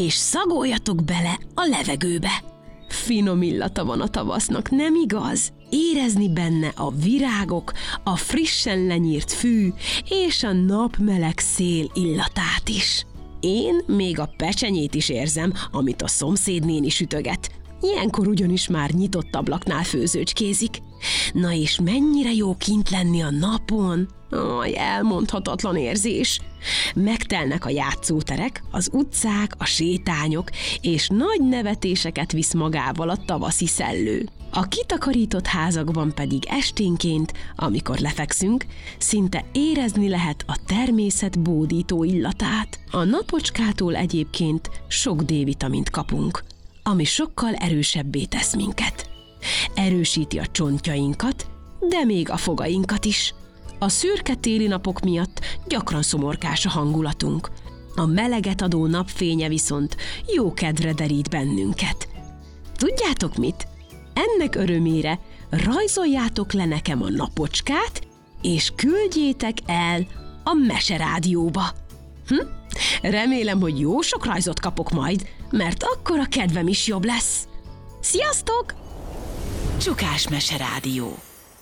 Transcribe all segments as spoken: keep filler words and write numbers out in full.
és szagoljatok bele a levegőbe. Finom illata van a tavasznak, nem igaz? Érezni benne a virágok, a frissen lenyírt fű és a napmeleg szél illatát is. Én még a pecsenyét is érzem, amit a szomszédnéni sütöget. Ilyenkor ugyanis már nyitott ablaknál főzőcskézik. Na és mennyire jó kint lenni a napon? Aj, elmondhatatlan érzés. Megtelnek a játszóterek, az utcák, a sétányok, és nagy nevetéseket visz magával a tavaszi szellő. A kitakarított házakban pedig esténként, amikor lefekszünk, szinte érezni lehet a természet bódító illatát. A napocskától egyébként sok D-vitamint kapunk, ami sokkal erősebbé tesz minket. Erősíti a csontjainkat, de még a fogainkat is. A szürke téli napok miatt gyakran szomorkás a hangulatunk. A meleget adó napfénye viszont jó kedvre derít bennünket. Tudjátok mit? Ennek örömére rajzoljátok le nekem a napocskát, és küldjétek el a Meserádióba. Hm? Remélem, hogy jó sok rajzot kapok majd, mert akkor a kedvem is jobb lesz. Sziasztok! Csukás Meserádió.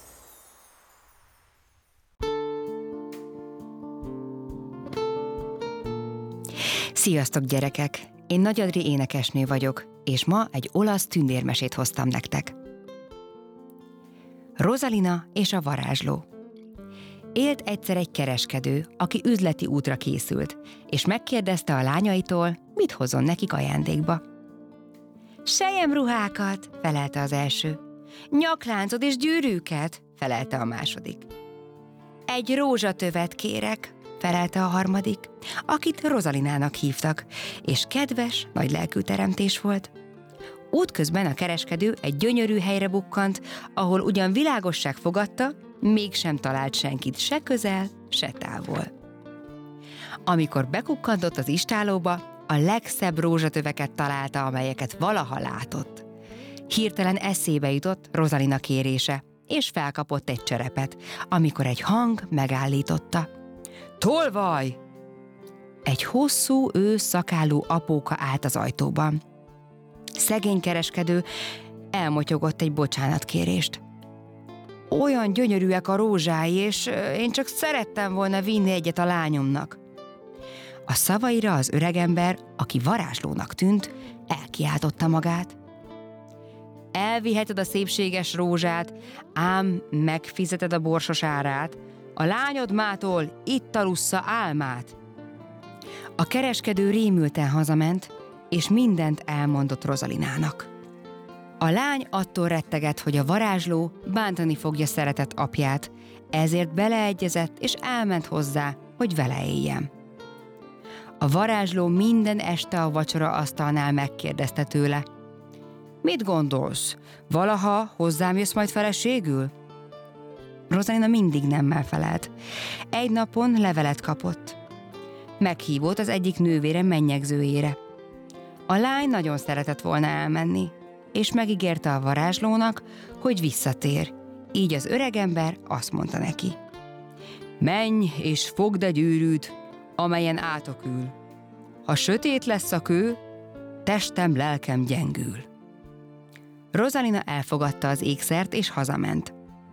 Sziasztok, gyerekek! Én Nagy Adri énekesnő vagyok, és ma egy olasz tündérmesét hoztam nektek. Rosalina és a varázsló. Élt egyszer egy kereskedő, aki üzleti útra készült, és megkérdezte a lányaitól, mit hozzon nekik ajándékba. Selyemruhákat, felelte az első. Nyakláncot és gyűrűket, felelte a második. Egy rózsatövet kérek, felelte a harmadik, akit Rosalinának hívtak, és kedves, nagy lelkű teremtés volt. Útközben a kereskedő egy gyönyörű helyre bukkant, ahol ugyan világosság fogadta, mégsem talált senkit se közel, se távol. Amikor bekukkantott az istállóba, a legszebb rózsatöveket találta, amelyeket valaha látott. Hirtelen eszébe jutott Rosalina kérése, és felkapott egy cserepet, amikor egy hang megállította. Tolvaj! Egy hosszú, ősz szakállú apóka állt az ajtóban. Szegény kereskedő elmotyogott egy bocsánatkérést. Olyan gyönyörűek a rózsái, és én csak szerettem volna vinni egyet a lányomnak. A szavaira az öregember, aki varázslónak tűnt, elkiáltotta magát. Elviheted a szépséges rózsát, ám megfizeted a borsos árát, a lányod mától itt alussza álmát. A kereskedő rémülten hazament, és mindent elmondott Rosalinának. A lány attól rettegett, hogy a varázsló bántani fogja szeretett apját, ezért beleegyezett, és elment hozzá, hogy vele éljen. A varázsló minden este a vacsora asztalnál megkérdezte tőle. Mit gondolsz? Valaha hozzám jössz majd feleségül? Rosalina mindig nemmel felelt. Egy napon levelet kapott. Meghívott az egyik nővére mennyegzőjére. A lány nagyon szeretett volna elmenni, és megígérte a varázslónak, hogy visszatér. Így az öregember azt mondta neki. Menj és fogd a gyűrűt, amelyen átok ül. Ha sötét lesz a kő, testem, lelkem gyengül. Rosalina elfogadta az ékszert, és hazament.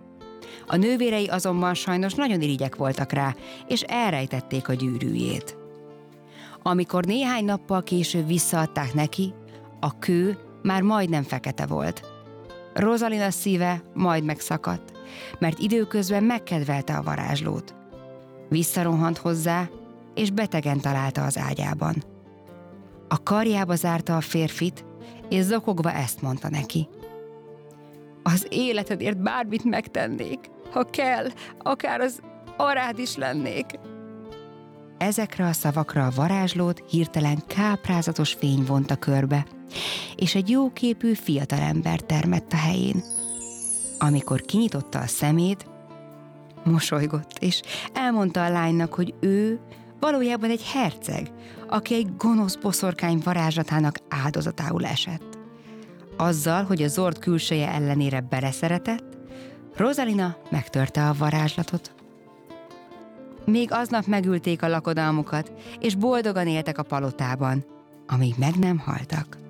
A nővérei azonban sajnos nagyon irigyek voltak rá, és elrejtették a gyűrűjét. Amikor néhány nappal később visszaadták neki, a kő már majdnem fekete volt. Rosalina szíve majd megszakadt, mert időközben megkedvelte a varázslót. Visszarohant hozzá, és betegen találta az ágyában. A karjába zárta a férfit, és zokogva ezt mondta neki. Az életedért bármit megtennék, ha kell, akár az arád is lennék. Ezekre a szavakra a varázslót hirtelen káprázatos fény vonta körbe, és egy jóképű fiatalember termett a helyén. Amikor kinyitotta a szemét, mosolygott, és elmondta a lánynak, hogy ő valójában egy herceg, aki egy gonosz boszorkány varázslatának áldozatául esett. Azzal, hogy a zord külseje ellenére beleszeretett, Rosalina megtörte a varázslatot. Még aznap megülték a lakodalmukat, és boldogan éltek a palotában. amíg meg nem haltak.